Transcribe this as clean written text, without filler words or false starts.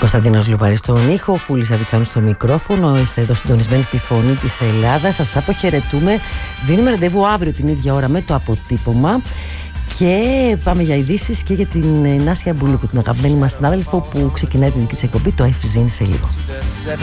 Κωνσταντίνος Λουβάρης στον ήχο, Φούλης Αβιτσάνου στο μικρόφωνο. Είστε εδώ συντονισμένοι στη Φωνή της Ελλάδας. Σας αποχαιρετούμε. Δίνουμε ραντεβού αύριο την ίδια ώρα με το αποτύπωμα. Και πάμε για ειδήσεις και για την Νάσια Μπουλούκου, την αγαπημένη μας συνάδελφο που ξεκινάει την δική της εκπομπή, το FZIN, σε λίγο.